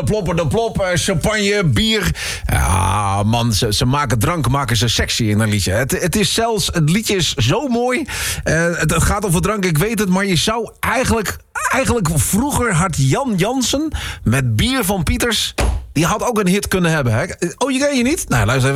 Plopper de plop, champagne, bier. Ja, man, ze maken drank, maken ze sexy in een liedje. Het liedje is zo mooi. Het gaat over drank, ik weet het, maar je zou eigenlijk vroeger had Jan Jansen met Bier van Pieters, die had ook een hit kunnen hebben. Hè? Oh, je ken je niet? Nou, luister even.